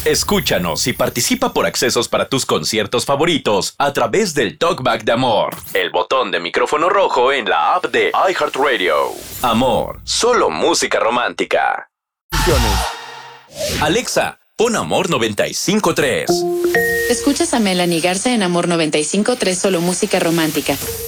Escúchanos y participa por accesos para tus conciertos favoritos a través del Talkback de Amor, el botón de micrófono rojo en la app de iHeartRadio. Amor, solo música romántica. Alexa, pon Amor 95.3. Escuchas a Melanie Garza en Amor 95.3, solo música romántica.